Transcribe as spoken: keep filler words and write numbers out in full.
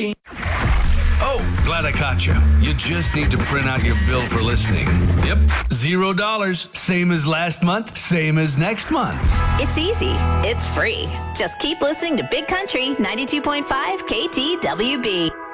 free. Oh, glad I caught you. You just need to print out your bill for listening. Yep, zero dollars. Same as last month, same as next month. It's easy. It's free. Just keep listening to Big Country ninety-two point five K T W B.